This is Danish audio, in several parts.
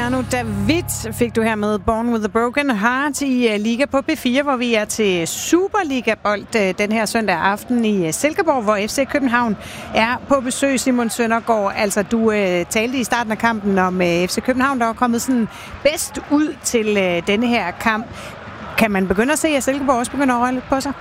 Keanu David fik du her med Born with a Broken Heart i Liga på B4, hvor vi er til Superliga-bold den her søndag aften i Silkeborg, hvor FC København er på besøg. Simon Søndergaard, altså du talte i starten af kampen om FC København, der var kommet sådan bedst ud til denne her kamp. Kan man begynde at se, at Silkeborg også begynder at røre lidt på sig?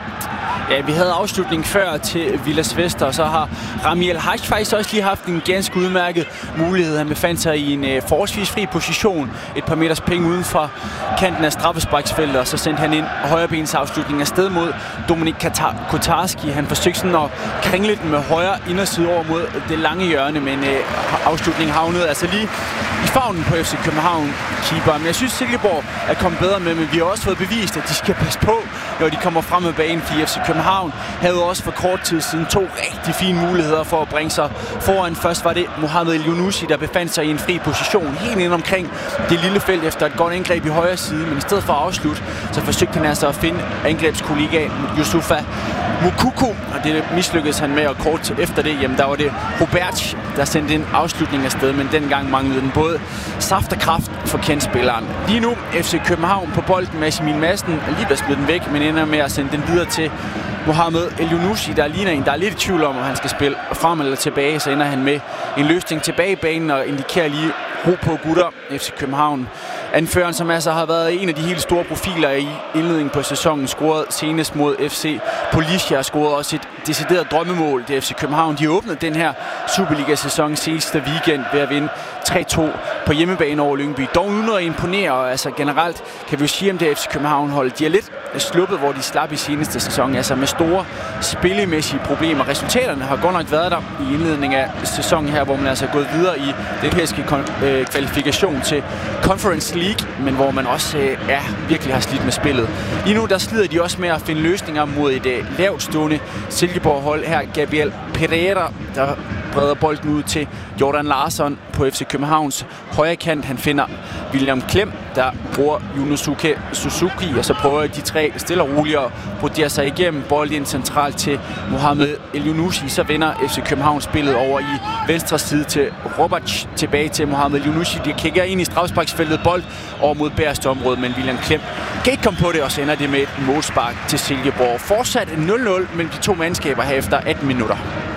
Ja, vi havde afslutning før til Villas Vester, og så har Rami El Haj faktisk også lige haft en ganske udmærket mulighed. Han befandt sig i en forholdsvis fri position, et par meters penge uden for kanten af straffesparksfeltet, og så sendte han en højrebens afslutning afsted mod Dominik Kotarski. Han forsøgte sådan at kringle den med højre inderside over mod det lange hjørne, men afslutningen havnede altså lige i favnen på FC København keeper. Men jeg synes, Silkeborg er kommet bedre med, men vi har også fået bevist, at de skal passe på, når de kommer frem med banen, fordi FC København havde også for kort tid siden 2 rigtig fine muligheder for at bringe sig foran. Først var det Mohamed El-Yunusi, der befandt sig i en fri position helt ind omkring det lille felt efter et godt angreb i højre side, men i stedet for at afslutte, så forsøgte han altså at finde angrebskollegaen Yusufa Moukoko, og det mislykkedes han med, og kort efter det, jamen der var det Robert, der sendte en afslutning afsted, men dengang manglede den både saft og kraft for kendspilleren. Lige nu FC København på bolden med Simon Madsen, lige ved at smide den væk, men ender med at sende den videre til Mohamed El-Yunusi, der ligner en, der er lidt i tvivl om han skal spille frem eller tilbage, så ender han med en løsning tilbage i banen og indikerer lige ro på gutter. FC København anføreren, som altså har været en af de helt store profiler i indledningen på sæsonen, scorede senest mod FC Policia, og scorede også et decideret drømmemål. Det er FC København. De åbnede den her Superliga-sæson sidste weekend ved at vinde 3-2 på hjemmebane over Lyngby. Dog uden at imponere, og altså generelt kan vi jo sige om det FC København-hold. De er lidt sluppet, hvor de slap i seneste sæson, altså med store spillemæssige problemer. Resultaterne har godt nok været der i indledningen af sæsonen her, hvor man altså er gået videre i den europæiske kvalifikation til Conference League, men hvor man også virkelig har slidt med spillet. Lige nu der slider de også med at finde løsninger mod et lavtstående Silkeborg-hold. Her Gabriel Pereira, der breder bolden ud til Jordan Larsson på FC Københavns højre kant. Han finder William Klem, der bruger Yunosuke Suzuki, og så prøver de tre stille og roligt at brodere sig igennem bolden centralt til Mohamed El-Yunusi. Så vender FC København spillet over i venstre side til Robert, tilbage til Mohamed El-Yunusi. De kigger ind i straffesparksfeltet, bold over mod bagerste område, men William Klem kan ikke komme på det, og så ender det med et målspark til Silkeborg. Fortsat 0-0 mellem de to mandskaber her efter 18 minutter.